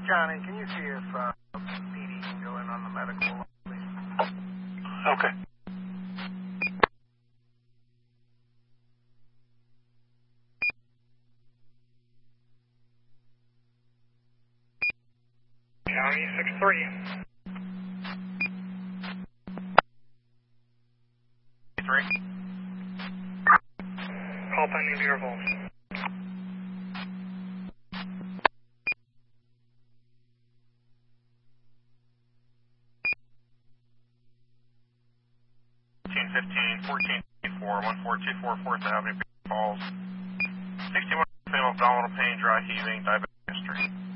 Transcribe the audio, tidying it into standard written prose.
Johnny, can you see if PD can go in on the medical, please? Okay. County 6-3. 3. Call pending Deerville. Four 1424 Fourth Avenue, Falls. 61 female abdominal pain, dry heaving, diabetic history.